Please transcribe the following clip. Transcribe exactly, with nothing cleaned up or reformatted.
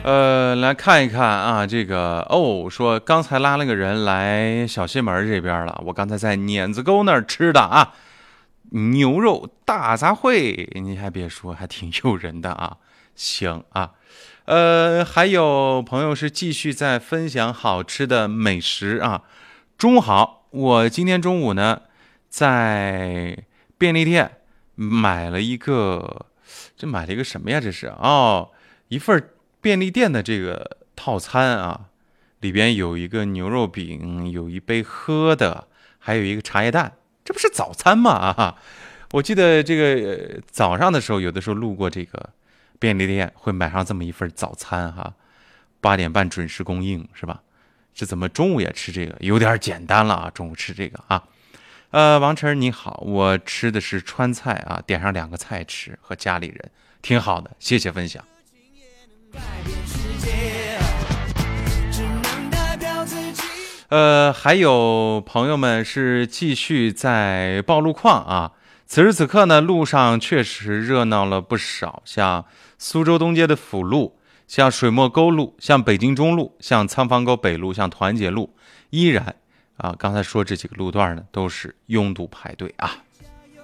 呃，来看一看啊，这个哦，说刚才拉了个人来小西门这边了，我刚才在碾子沟那儿吃的啊，牛肉大杂烩，你还别说，还挺诱人的啊。行啊，呃，还有朋友是继续在分享好吃的美食啊。中午好，我今天中午呢在便利店买了一个，这买了一个什么呀？这是哦，一份便利店的这个套餐啊，里边有一个牛肉饼，有一杯喝的，还有一个茶叶蛋，这不是早餐吗？啊，我记得这个、呃、早上的时候，有的时候路过这个便利店，会买上这么一份早餐哈，八点半准时供应是吧？这怎么中午也吃这个？有点简单了啊，中午吃这个啊。呃，王晨你好，我吃的是川菜啊，点上两个菜吃，和家里人挺好的，谢谢分享。呃，还有朋友们是继续在报路况啊。此时此刻呢，路上确实热闹了不少，像苏州东街的辅路，像水墨沟路，像北京中路，像仓房沟北路，像团结路，依然啊，刚才说这几个路段呢，都是拥堵排队啊。